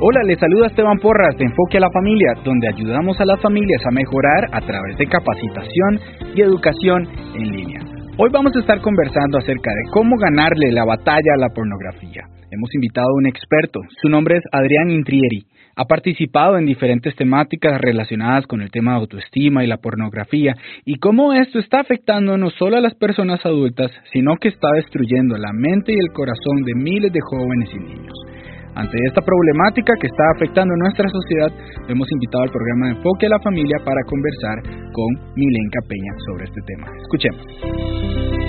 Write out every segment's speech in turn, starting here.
Hola, les saluda Esteban Porras de Enfoque a la Familia, donde ayudamos a las familias a mejorar a través de capacitación y educación en línea. Hoy vamos a estar conversando acerca de cómo ganarle la batalla a la pornografía. Hemos invitado a un experto, su nombre es Adrián Intrieri. Ha participado en diferentes temáticas relacionadas con el tema de autoestima y la pornografía y cómo esto está afectando no solo a las personas adultas, sino que está destruyendo la mente y el corazón de miles de jóvenes y niños. Ante esta problemática que está afectando a nuestra sociedad, hemos invitado al programa de Enfoque a la Familia para conversar con Milenka Peña sobre este tema. Escuchemos.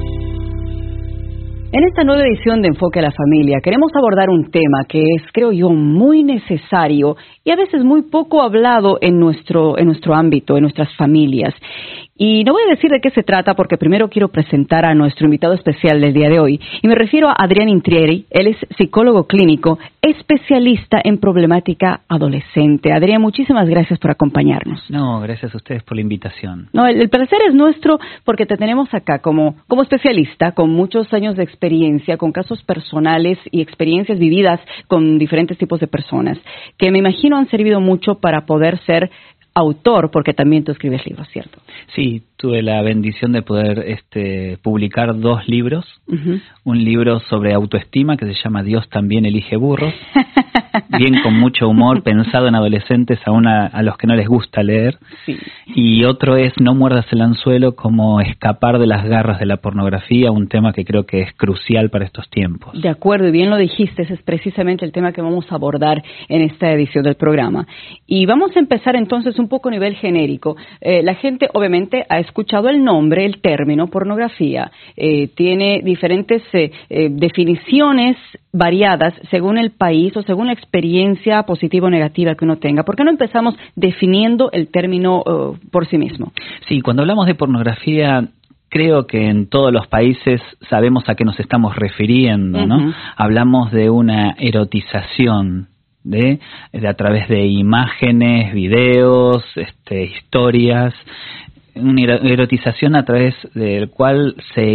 En esta nueva edición de Enfoque a la Familia queremos abordar un tema que es, creo yo, muy necesario y a veces muy poco hablado en nuestro ámbito, en nuestras familias. Y no voy a decir de qué se trata porque primero quiero presentar a nuestro invitado especial del día de hoy. Y me refiero a Adrián Intrieri. Él es psicólogo clínico, especialista en problemática adolescente. Adrián, muchísimas gracias por acompañarnos. No, gracias a ustedes por la invitación. No, el placer es nuestro porque te tenemos acá como especialista, con muchos años de experiencia, con casos personales y experiencias vividas con diferentes tipos de personas, que me imagino han servido mucho para poder ser autor, porque también tú escribes libros, ¿cierto? Sí, tuve la bendición de poder publicar 2 libros. Uh-huh. Un libro sobre autoestima que se llama Dios también elige burros, bien con mucho humor, pensado en adolescentes, aún a los que no les gusta leer. Sí. Y otro es No muerdas el anzuelo, cómo escapar de las garras de la pornografía, un tema que creo que es crucial para estos tiempos. De acuerdo, y bien lo dijiste, ese es precisamente el tema que vamos a abordar en esta edición del programa. Y vamos a empezar entonces un poco a nivel genérico. La gente obviamente ha escuchado el nombre, el término pornografía. Tiene diferentes definiciones variadas según el país o según la experiencia positiva o negativa que uno tenga. ¿Por qué no empezamos definiendo el término por sí mismo? Sí, cuando hablamos de pornografía, creo que en todos los países sabemos a qué nos estamos refiriendo, ¿no? Uh-huh. Hablamos de una erotización de a través de imágenes, videos, historias, una erotización a través del cual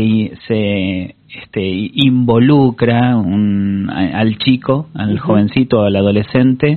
se involucra al chico, al jovencito, al adolescente,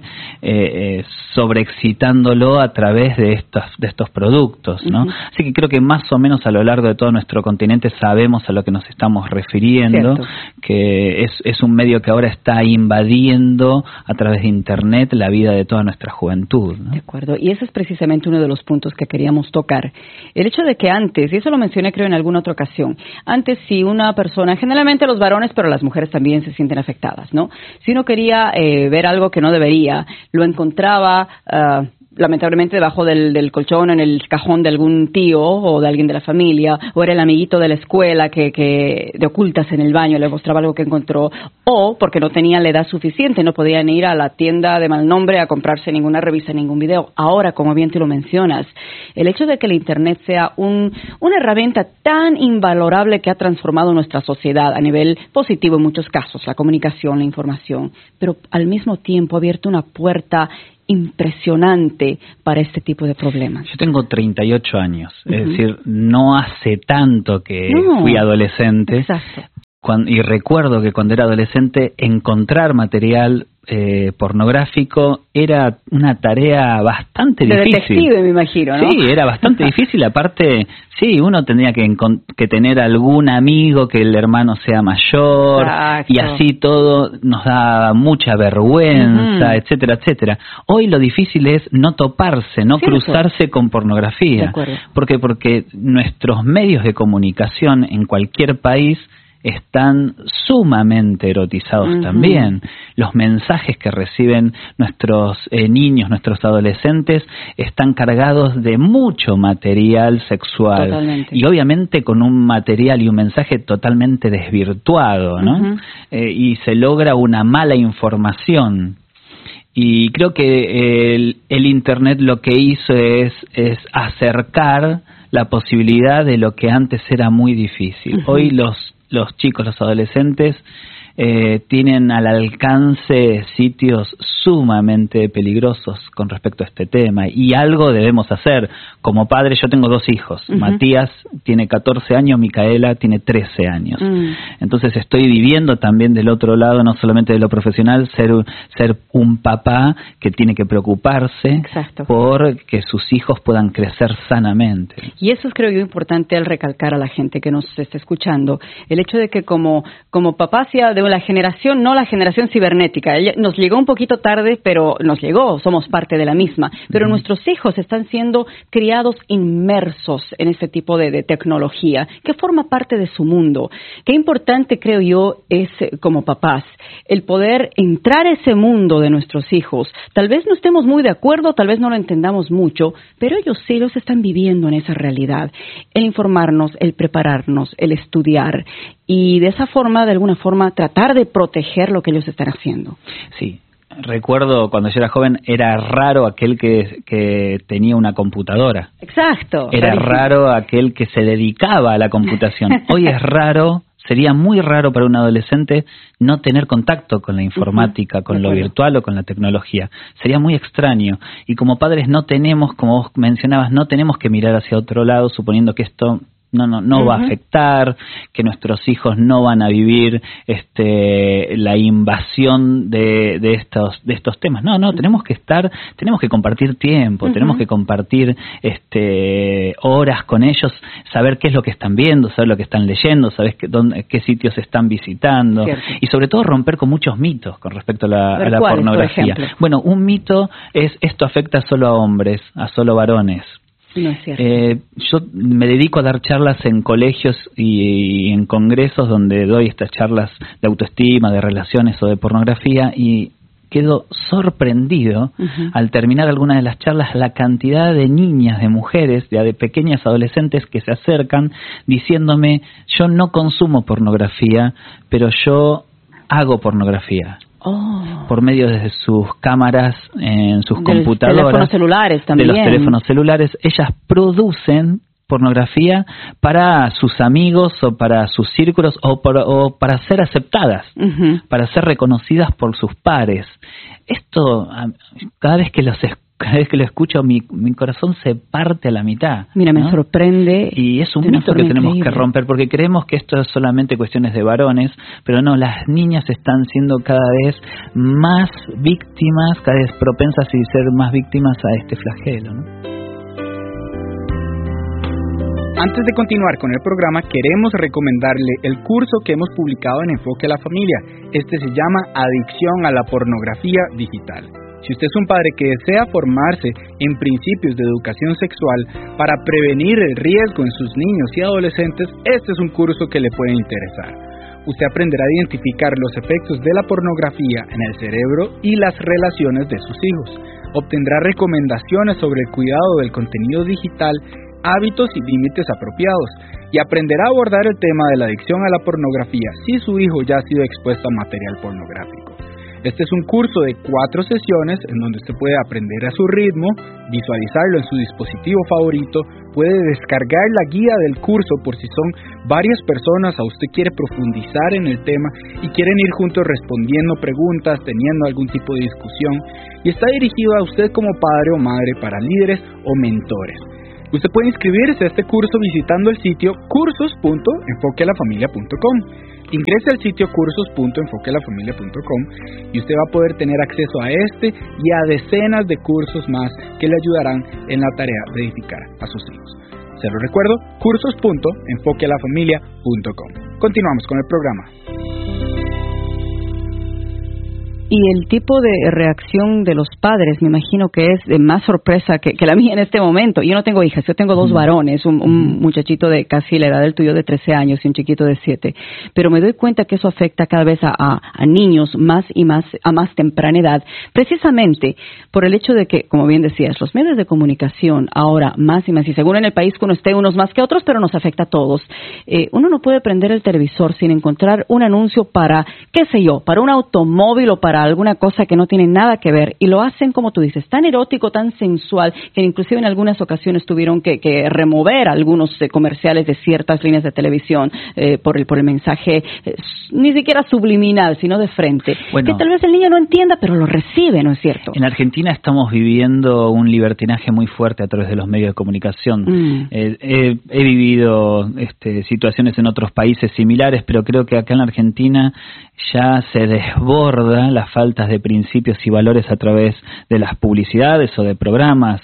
sobreexcitándolo a través de estos productos, ¿no? Uh-huh. Así que creo que más o menos a lo largo de todo nuestro continente sabemos a lo que nos estamos refiriendo. Cierto. Que es un medio que ahora está invadiendo a través de Internet la vida de toda nuestra juventud, ¿no? De acuerdo, y ese es precisamente uno de los puntos que queríamos tocar. El hecho de que antes, y eso lo mencioné creo en alguna otra ocasión, antes si una persona, generalmente los varones, pero las mujeres también se sienten afectadas, ¿no? Si uno quería ver algo que no debería, lo encontraba lamentablemente debajo del colchón, en el cajón de algún tío o de alguien de la familia, o era el amiguito de la escuela que de ocultas en el baño le mostraba algo que encontró, o porque no tenían la edad suficiente, no podían ir a la tienda de mal nombre a comprarse ninguna revista, ningún video. Ahora, como bien tú lo mencionas, el hecho de que el Internet sea una herramienta tan invalorable que ha transformado nuestra sociedad a nivel positivo en muchos casos, la comunicación, la información, pero al mismo tiempo ha abierto una puerta impresionante para este tipo de problemas. Yo tengo 38 años, es decir, no hace tanto que fui adolescente. Exacto. Y recuerdo que cuando era adolescente encontrar material pornográfico era una tarea bastante difícil. De detective, me imagino, ¿no? Sí, era bastante difícil. Aparte, sí, uno tenía que tener algún amigo que el hermano sea mayor. Exacto. Y así todo nos da mucha vergüenza, etcétera, etcétera. Hoy lo difícil es no toparse, no cruzarse con pornografía. De acuerdo. Porque nuestros medios de comunicación en cualquier país están sumamente erotizados también. Los mensajes que reciben nuestros niños, nuestros adolescentes, están cargados de mucho material sexual. Totalmente. Y obviamente con un material y un mensaje totalmente desvirtuado, ¿no? Y se logra una mala información. Y creo que el Internet lo que hizo es acercar la posibilidad de lo que antes era muy difícil. Hoy los chicos, los adolescentes, tienen al alcance sitios sumamente peligrosos con respecto a este tema, y algo debemos hacer. Como padre, yo tengo 2 hijos. Matías tiene 14 años, Micaela tiene 13 años. Entonces estoy viviendo también del otro lado, no solamente de lo profesional, ser un papá que tiene que preocuparse Exacto. por que sus hijos puedan crecer sanamente. Y eso es, creo yo, importante al recalcar a la gente que nos está escuchando, el hecho de que como papá sea de la generación, no la generación cibernética, ella nos llegó un poquito tarde, pero nos llegó, somos parte de la misma, pero nuestros hijos están siendo criados inmersos en este tipo de tecnología, que forma parte de su mundo. Qué importante, creo yo, es como papás, el poder entrar a ese mundo de nuestros hijos. Tal vez no estemos muy de acuerdo, tal vez no lo entendamos mucho, pero ellos sí los están viviendo en esa realidad. El informarnos, el prepararnos, el estudiar y de esa forma, de alguna forma, tratar de proteger lo que ellos están haciendo. Sí. Recuerdo cuando yo era joven, era raro aquel que tenía una computadora. Exacto. Era raro aquel que se dedicaba a la computación. Hoy es raro, sería muy raro para un adolescente no tener contacto con la informática, con lo virtual o con la tecnología. Sería muy extraño. Y como padres no tenemos, como vos mencionabas, no tenemos que mirar hacia otro lado suponiendo que esto no va a afectar, que nuestros hijos no van a vivir la invasión de estos temas. No, tenemos que compartir tiempo, tenemos que compartir horas con ellos, saber qué es lo que están viendo, saber lo que están leyendo, saber qué sitios están visitando. Cierto. Y sobre todo romper con muchos mitos con respecto a la pornografía. Bueno, un mito es esto afecta solo a hombres, a solo varones. No es cierto. Yo me dedico a dar charlas en colegios y en congresos donde doy estas charlas de autoestima, de relaciones o de pornografía, y quedo sorprendido al terminar algunas de las charlas la cantidad de niñas, de mujeres, de pequeñas adolescentes que se acercan diciéndome: yo no consumo pornografía, pero yo hago pornografía. Por medio de sus cámaras, en sus computadoras, teléfonos celulares también. De los teléfonos celulares, ellas producen pornografía para sus amigos o para sus círculos o para ser aceptadas, para ser reconocidas por sus pares. Esto, cada vez que lo escucho, mi corazón se parte a la mitad. Mira, me sorprende. Y es un mito que tenemos que romper, porque creemos que esto es solamente cuestiones de varones, pero no, las niñas están siendo cada vez más víctimas, cada vez propensas a ser más víctimas a este flagelo, ¿no? Antes de continuar con el programa, queremos recomendarle el curso que hemos publicado en Enfoque a la Familia. Este se llama Adicción a la Pornografía Digital. Si usted es un padre que desea formarse en principios de educación sexual para prevenir el riesgo en sus niños y adolescentes, este es un curso que le puede interesar. Usted aprenderá a identificar los efectos de la pornografía en el cerebro y las relaciones de sus hijos. Obtendrá recomendaciones sobre el cuidado del contenido digital, hábitos y límites apropiados, y aprenderá a abordar el tema de la adicción a la pornografía si su hijo ya ha sido expuesto a material pornográfico. Este es un curso de 4 sesiones en donde usted puede aprender a su ritmo, visualizarlo en su dispositivo favorito, puede descargar la guía del curso por si son varias personas o usted quiere profundizar en el tema y quieren ir juntos respondiendo preguntas, teniendo algún tipo de discusión, y está dirigido a usted como padre o madre para líderes o mentores. Usted puede inscribirse a este curso visitando el sitio cursos.enfoquealafamilia.com. Ingrese al sitio cursos.enfoquealafamilia.com y usted va a poder tener acceso a este y a decenas de cursos más que le ayudarán en la tarea de edificar a sus hijos. Se lo recuerdo, cursos.enfoquealafamilia.com. Continuamos con el programa. Y el tipo de reacción de los padres, me imagino que es de más sorpresa que la mía en este momento. Yo no tengo hijas, yo tengo 2 varones, un muchachito de casi la edad del tuyo de 13 años y un chiquito de 7. Pero me doy cuenta que eso afecta cada vez a niños más y más, a más temprana edad, precisamente por el hecho de que, como bien decías, los medios de comunicación ahora más y más, y según en el país que uno esté, unos más que otros, pero nos afecta a todos. Uno no puede prender el televisor sin encontrar un anuncio para, qué sé yo, para un automóvil o para para alguna cosa que no tiene nada que ver y lo hacen, como tú dices, tan erótico, tan sensual, que inclusive en algunas ocasiones tuvieron que remover algunos comerciales de ciertas líneas de televisión por el mensaje ni siquiera subliminal, sino de frente. Bueno, que tal vez el niño no entienda, pero lo recibe, ¿no es cierto? En Argentina estamos viviendo un libertinaje muy fuerte a través de los medios de comunicación. He vivido situaciones en otros países similares, pero creo que acá en Argentina ya se desborda las faltas de principios y valores a través de las publicidades o de programas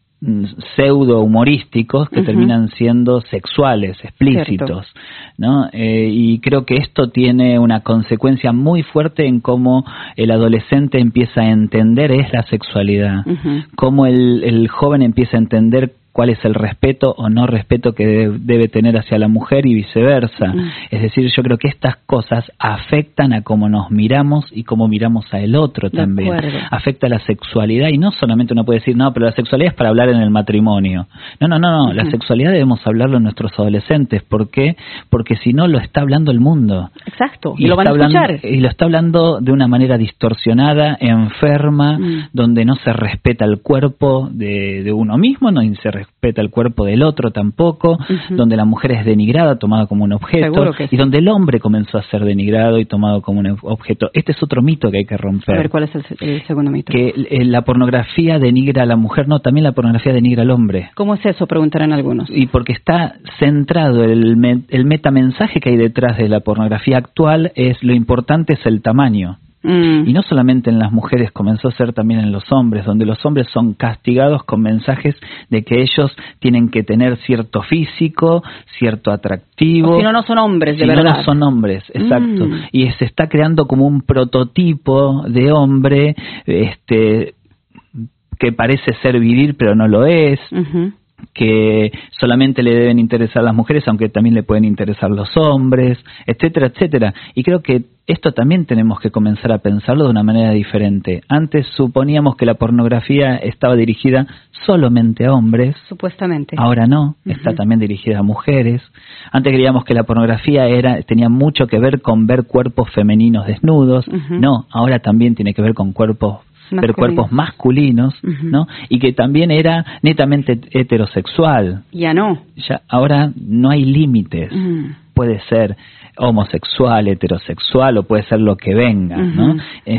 pseudo humorísticos que terminan siendo sexuales, explícitos, ¿no? Y creo que esto tiene una consecuencia muy fuerte en cómo el adolescente empieza a entender la sexualidad, cómo el joven empieza a entender cuál es el respeto o no respeto que debe tener hacia la mujer y viceversa. Es decir, yo creo que estas cosas afectan a cómo nos miramos y cómo miramos al otro también. Afecta la sexualidad y no solamente uno puede decir, no, pero la sexualidad es para hablar en el matrimonio. No. La sexualidad debemos hablarlo en nuestros adolescentes. ¿Por qué? Porque si no lo está hablando el mundo. Exacto. Y lo van a escuchar. Y lo está hablando de una manera distorsionada, enferma, donde no se respeta el cuerpo de uno mismo, no se respeta el cuerpo del otro tampoco, donde la mujer es denigrada, tomada como un objeto, y donde el hombre comenzó a ser denigrado y tomado como un objeto. Este es otro mito que hay que romper. A ver, ¿cuál es el segundo mito? Que la pornografía denigra a la mujer. No, también la pornografía denigra al hombre. ¿Cómo es eso? Preguntarán algunos. Y porque está centrado el metamensaje que hay detrás de la pornografía actual es lo importante es el tamaño. Y no solamente en las mujeres, comenzó a ser también en los hombres, donde los hombres son castigados con mensajes de que ellos tienen que tener cierto físico, cierto atractivo. O si no, no son hombres, de verdad. Si no, no son hombres, exacto. Y se está creando como un prototipo de hombre que parece ser viril, pero no lo es. Que solamente le deben interesar las mujeres, aunque también le pueden interesar los hombres, etcétera, etcétera. Y creo que esto también tenemos que comenzar a pensarlo de una manera diferente. Antes suponíamos que la pornografía estaba dirigida solamente a hombres. Supuestamente. Ahora no, está también dirigida a mujeres. Antes creíamos que la pornografía tenía mucho que ver con ver cuerpos femeninos desnudos. No, ahora también tiene que ver con cuerpos masculinos, ¿no? Y que también era netamente heterosexual. Ya no. Ahora no hay límites. Puede ser homosexual, heterosexual o puede ser lo que venga, ¿no?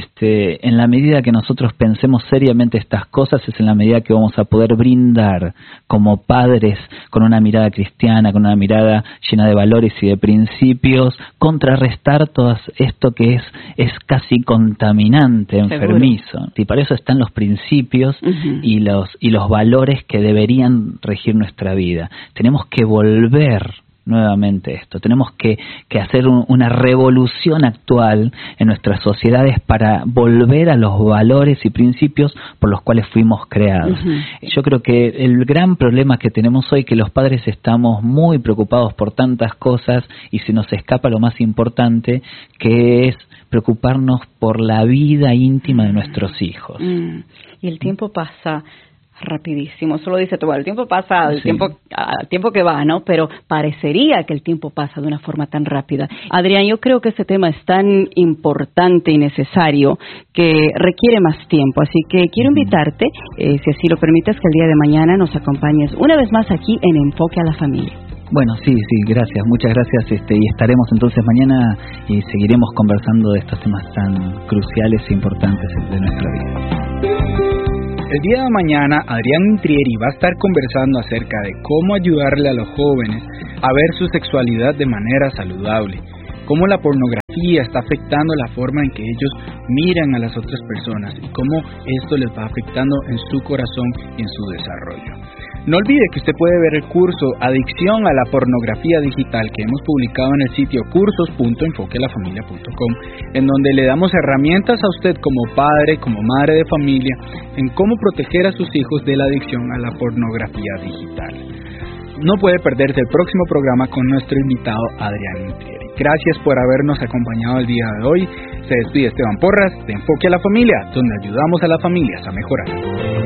En la medida que nosotros pensemos seriamente estas cosas es en la medida que vamos a poder brindar como padres con una mirada cristiana, con una mirada llena de valores y de principios, contrarrestar todo esto que es casi contaminante, enfermizo. Y para eso están los principios y los valores que deberían regir nuestra vida. Tenemos que volver nuevamente esto. Tenemos que hacer una revolución actual en nuestras sociedades para volver a los valores y principios por los cuales fuimos creados. Yo creo que el gran problema que tenemos hoy es que los padres estamos muy preocupados por tantas cosas y se nos escapa lo más importante, que es preocuparnos por la vida íntima de nuestros hijos. Y el tiempo pasa rapidísimo, eso lo dice todo, el tiempo pasa, el tiempo que va, ¿no? Pero parecería que el tiempo pasa de una forma tan rápida. Adrián, yo creo que este tema es tan importante y necesario que requiere más tiempo, así que quiero invitarte, si así lo permites, que el día de mañana nos acompañes una vez más aquí en Enfoque a la Familia. Bueno, sí, gracias, muchas gracias, y estaremos entonces mañana y seguiremos conversando de estos temas tan cruciales e importantes de nuestra vida. El día de mañana, Adrián Intrieri va a estar conversando acerca de cómo ayudarle a los jóvenes a ver su sexualidad de manera saludable, cómo la pornografía está afectando la forma en que ellos miran a las otras personas y cómo esto les va afectando en su corazón y en su desarrollo. No olvide que usted puede ver el curso Adicción a la pornografía digital que hemos publicado en el sitio cursos.enfoquealafamilia.com, en donde le damos herramientas a usted como padre, como madre de familia, en cómo proteger a sus hijos de la adicción a la pornografía digital. No puede perderse el próximo programa con nuestro invitado Adrián Intrieri. Gracias por habernos acompañado el día de hoy. Se despide Esteban Porras de Enfoque a la Familia, donde ayudamos a las familias a mejorar.